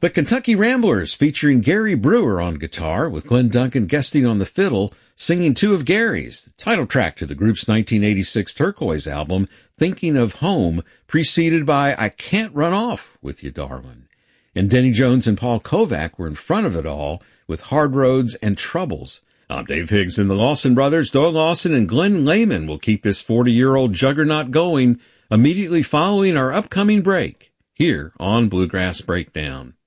The Kentucky Ramblers, featuring Gary Brewer on guitar, with Glenn Duncan guesting on the fiddle, singing two of Gary's, the title track to the group's 1986 Turquoise album, Thinking of Home, preceded by I Can't Run Off With You, Darlin'. And Denny Jones and Paul Kovac were in front of it all with Hard Roads and Troubles. I'm Dave Higgs, and the Lawson brothers, Doyle Lawson and Glenn Lehman, will keep this 40-year-old juggernaut going immediately following our upcoming break here on Bluegrass Breakdown.